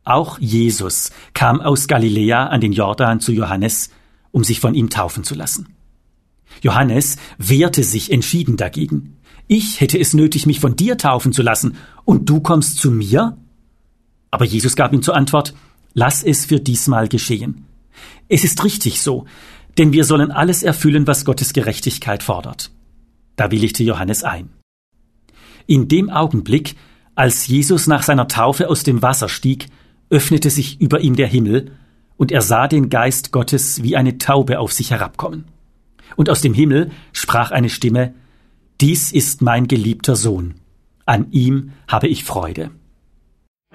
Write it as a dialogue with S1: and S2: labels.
S1: Auch Jesus kam aus Galiläa an den Jordan zu Johannes, um sich von ihm taufen zu lassen. Johannes wehrte sich entschieden dagegen. Ich hätte es nötig, mich von dir taufen zu lassen, und du kommst zu mir? Aber Jesus gab ihm zur Antwort: Lass es für diesmal geschehen. Es ist richtig so, denn wir sollen alles erfüllen, was Gottes Gerechtigkeit fordert. Da willigte Johannes ein. In dem Augenblick, als Jesus nach seiner Taufe aus dem Wasser stieg, öffnete sich über ihm der Himmel, und er sah den Geist Gottes wie eine Taube auf sich herabkommen. Und aus dem Himmel sprach eine Stimme: Dies ist mein geliebter Sohn. An ihm habe ich Freude.